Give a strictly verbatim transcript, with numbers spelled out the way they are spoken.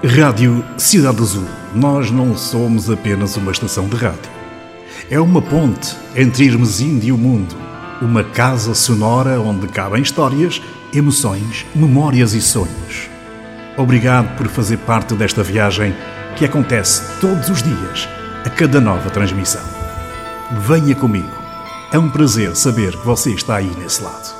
Rádio Cidade Azul. Nós não somos apenas uma estação de rádio. É uma ponte entre Irmesim e o mundo. Uma casa sonora onde cabem histórias, emoções, memórias e sonhos. Obrigado por fazer parte desta viagem que acontece todos os dias, a cada nova transmissão. Venha comigo. É um prazer saber que você está aí nesse lado.